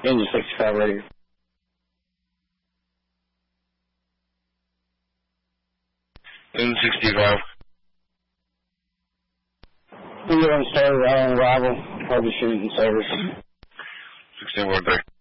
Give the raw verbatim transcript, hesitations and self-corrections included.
Engine sixty-five radio. Engine sixty-five. We're on service, on arrival, troubleshooting service. sixteen one three.